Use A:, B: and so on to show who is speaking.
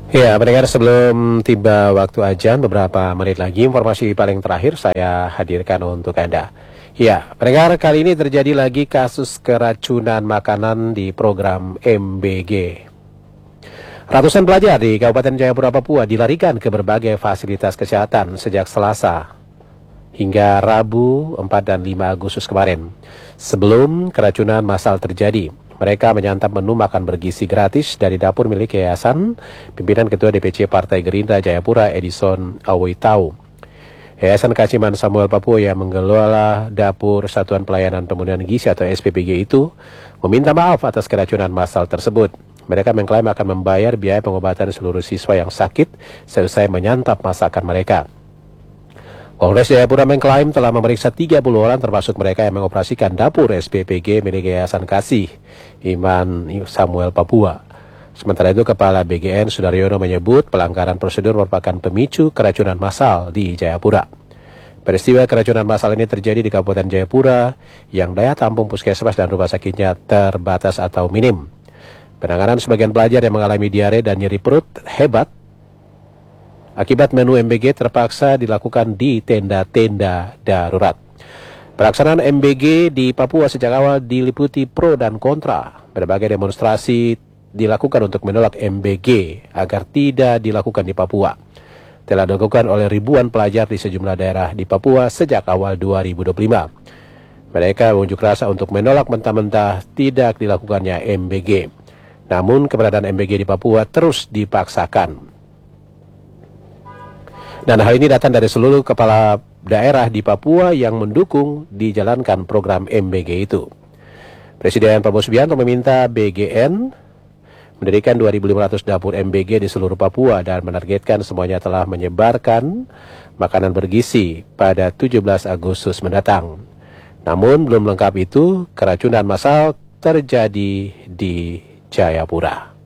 A: Ya, pendengar, sebelum tiba waktu azan beberapa menit lagi, informasi paling terakhir saya hadirkan untuk Anda. Ya, pendengar, kali ini terjadi lagi kasus keracunan makanan di program MBG. Ratusan pelajar di Kabupaten Jayapura, Papua dilarikan ke berbagai fasilitas kesehatan sejak Selasa hingga Rabu 4 dan 5 Agustus kemarin. Sebelum keracunan massal terjadi, mereka menyantap menu makan bergizi gratis dari dapur milik Yayasan pimpinan Ketua DPC Partai Gerindra Jayapura Edison Awoitau. Yayasan Kasiman Samuel Papua yang mengelola dapur Satuan Pelayanan Pemenuhan Gizi atau SPPG itu meminta maaf atas keracunan massal tersebut. Mereka mengklaim akan membayar biaya pengobatan seluruh siswa yang sakit selesai menyantap masakan mereka. Polres Jayapura mengklaim telah memeriksa 30 orang termasuk mereka yang mengoperasikan dapur SPPG milik Yayasan Kasih Iman Samuel Papua. Sementara itu, Kepala BGN Sudaryono menyebut pelanggaran prosedur merupakan pemicu keracunan massal di Jayapura. Peristiwa keracunan massal ini terjadi di Kabupaten Jayapura yang daya tampung puskesmas dan rumah sakitnya terbatas atau minim. Penanganan sebagian pelajar yang mengalami diare dan nyeri perut hebat akibat menu MBG terpaksa dilakukan di tenda-tenda darurat. Pelaksanaan MBG di Papua sejak awal diliputi pro dan kontra. Berbagai demonstrasi dilakukan untuk menolak MBG agar tidak dilakukan di Papua. Telah dilakukan oleh ribuan pelajar di sejumlah daerah di Papua sejak awal 2025. Mereka mengunjuk rasa untuk menolak mentah-mentah tidak dilakukannya MBG. Namun keberadaan MBG di Papua terus dipaksakan. Dan hal ini datang dari seluruh kepala daerah di Papua yang mendukung dijalankan program MBG itu. Presiden Prabowo Subianto meminta BGN mendirikan 2.500 dapur MBG di seluruh Papua dan menargetkan semuanya telah menyebarkan makanan bergizi pada 17 Agustus mendatang. Namun belum lengkap itu, keracunan massal terjadi di Jayapura.